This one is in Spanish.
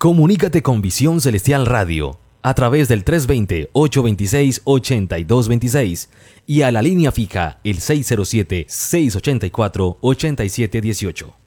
Comunícate con Visión Celestial Radio a través del 320-826-8226 y a la línea fija el 607-684-8718.